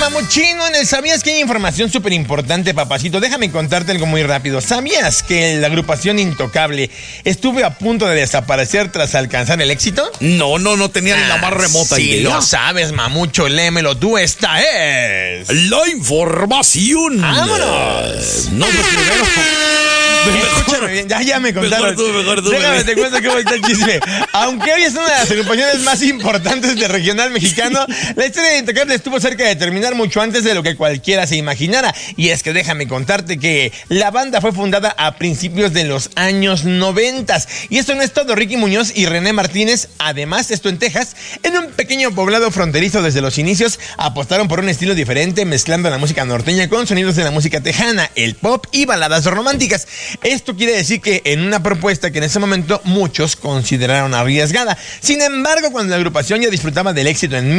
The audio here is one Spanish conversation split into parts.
Mamuchino, en el ¿Sabías que hay información súper importante, papacito? Déjame contarte algo muy rápido. ¿Sabías que la agrupación Intocable estuvo a punto de desaparecer tras alcanzar el éxito? No tenía ni la más remota idea. Si lo sabes, Mamucho, léemelo tú. Esta es la información. ¡Vámonos! No, primero. Escúchame bien, ya me contaron. Mejor tú. Déjame te cuento cómo está el chisme. Aunque hoy es una de las agrupaciones más importantes del regional mexicano, la historia de Intocable estuvo cerca de terminar mucho antes de lo que cualquiera se imaginara. Y es que déjame contarte que la banda fue fundada a principios de los años 90. Y esto no es todo. Ricky Muñoz y René Martínez, además, esto en Texas, en un pequeño poblado fronterizo desde los inicios, apostaron por un estilo diferente, mezclando la música norteña con sonidos de la música tejana, el pop y baladas románticas. Esto quiere decir que en una propuesta que en ese momento muchos consideraron arriesgada. Sin embargo, cuando la agrupación ya disfrutaba del éxito en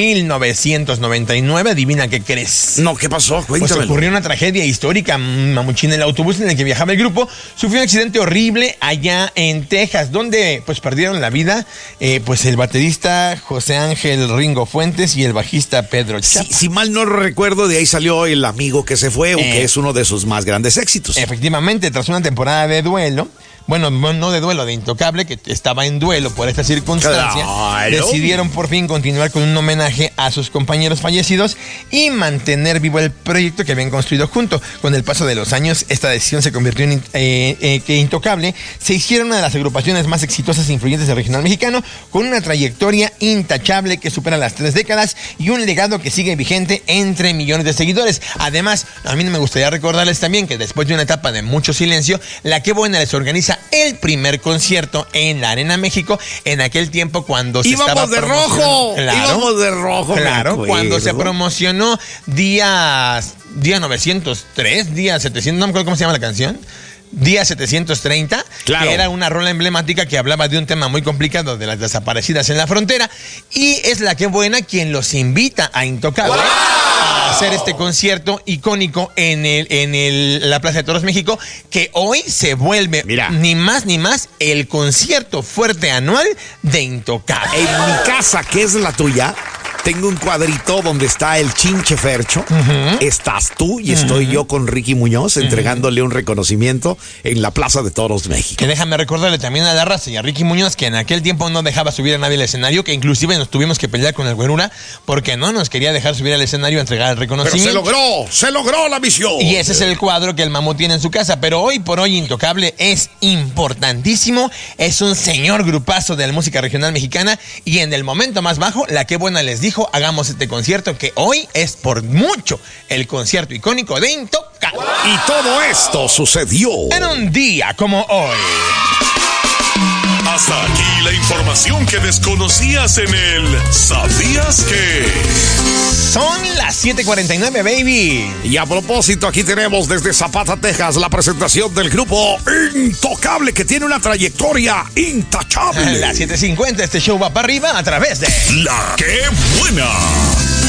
1999, adivina qué crees. No, ¿qué pasó? Cuéntamelo. Pues ocurrió una tragedia histórica, Mamuchín. El autobús en el que viajaba el grupo sufrió un accidente horrible allá en Texas, donde pues perdieron la vida pues el baterista José Ángel Ringo Fuentes y el bajista Pedro Chapa. Si mal no recuerdo, de ahí salió el amigo que se fue, que es uno de sus más grandes éxitos. Efectivamente, tras una temporada de duelo, bueno, no de duelo, de Intocable, que estaba en duelo por esta circunstancia, claro, decidieron por fin continuar con un homenaje a sus compañeros fallecidos y mantener vivo el proyecto que habían construido junto. Con el paso de los años, esta decisión se convirtió en que Intocable se hiciera una de las agrupaciones más exitosas e influyentes del regional mexicano, con una trayectoria intachable que supera las 3 décadas y un legado que sigue vigente entre millones de seguidores. Además, a mí me gustaría recordarles también que después de una etapa de mucho silencio, La Qué Buena les organiza el primer concierto en la Arena México, en aquel tiempo cuando se estaba rojo. Íbamos de rojo. Claro, cuando se promocionó día 903, día 700, no me acuerdo cómo se llama la canción. Día 730, claro, que era una rola emblemática que hablaba de un tema muy complicado de las desaparecidas en la frontera, y es La Qué Buena quien los invita a Intocable a hacer este concierto icónico en la Plaza de Toros México, que hoy se vuelve, ni más ni más, el concierto fuerte anual de Intocable. En mi casa, que es la tuya, tengo un cuadrito donde está el Chinche Fercho, estás tú y estoy yo con Ricky Muñoz entregándole un reconocimiento en la Plaza de Toros México. Que déjame recordarle también a la raza y a Ricky Muñoz que en aquel tiempo no dejaba subir a nadie al escenario, que inclusive nos tuvimos que pelear con el Güerura porque no nos quería dejar subir al escenario a entregar el reconocimiento. Pero se logró la misión. Y ese es el cuadro que el Mamut tiene en su casa, pero hoy por hoy Intocable es importantísimo, es un señor grupazo de la música regional mexicana y en el momento más bajo, La Qué Buena les dijo: hagamos este concierto que hoy es por mucho el concierto icónico de Intocable. Y todo esto sucedió en un día como hoy. Hasta aquí la información que desconocías en el ¿Sabías que? Son las 7:49, baby. Y a propósito, aquí tenemos desde Zapata, Texas, la presentación del grupo Intocable, que tiene una trayectoria intachable. Las 7:50, este show va para arriba a través de La Qué Buena.